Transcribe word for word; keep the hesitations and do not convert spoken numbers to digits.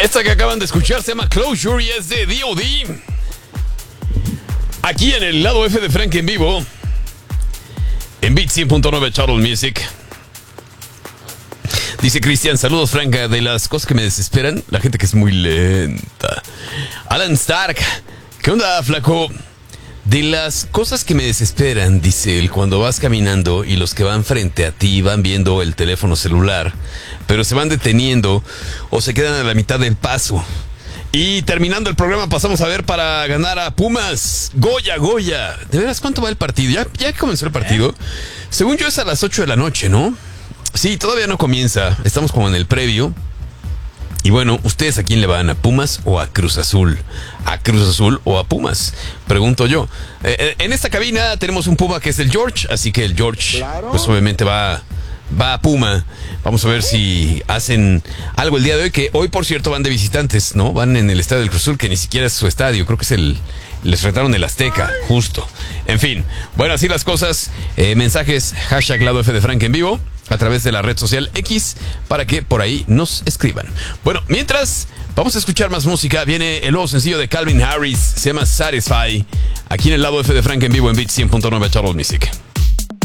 Esta que acaban de escuchar se llama Closure y es de D O D. Aquí en el lado F de Frank en vivo. En Beat cien punto nueve Charles Music. Dice Cristian, saludos Frank, de las cosas que me desesperan, la gente que es muy lenta. Alan Stark, ¿qué onda, flaco? De las cosas que me desesperan, dice él, cuando vas caminando y los que van frente a ti van viendo el teléfono celular, pero se van deteniendo o se quedan a la mitad del paso. Y terminando el programa pasamos a ver para ganar a Pumas. Goya, Goya. ¿De veras cuánto va el partido? ¿Ya, ya comenzó el partido? Según yo es a las ocho de la noche, ¿no? Sí, todavía no comienza. Estamos como en el previo. Y bueno, ¿ustedes a quién le van? ¿A Pumas o a Cruz Azul? ¿A Cruz Azul o a Pumas? Pregunto yo. Eh, en esta cabina tenemos un Puma que es el George, así que el George, claro, pues obviamente va, va a Puma. Vamos a ver si hacen algo el día de hoy, que hoy, por cierto, van de visitantes, ¿no? Van en el estadio del Cruz Azul, que ni siquiera es su estadio, creo que es el... Les retaron el Azteca, justo. En fin, bueno, así las cosas. Eh, mensajes, hashtag lado F de Frank en vivo, a través de la red social X, para que por ahí nos escriban. Bueno, mientras, vamos a escuchar más música. Viene el nuevo sencillo de Calvin Harris, se llama Satisfy, aquí en el lado F de Frank en vivo en Beat cien punto nueve Charles Music.